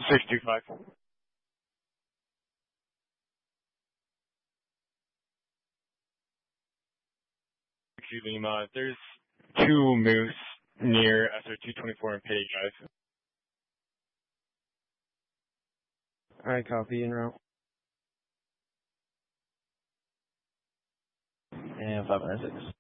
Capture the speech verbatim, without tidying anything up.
six two five. Lima, there's two moose near S R two twenty-four and Payday Drive. Alright, copy, en route. And five nine six.